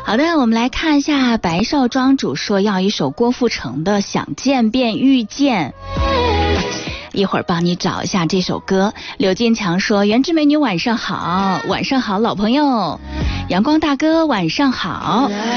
好的，我们来看一下白少庄主说要一首郭富城的《想见便遇见》，一会儿帮你找一下这首歌。刘金强说原汁美女晚上好，晚上好老朋友，阳光大哥晚上好。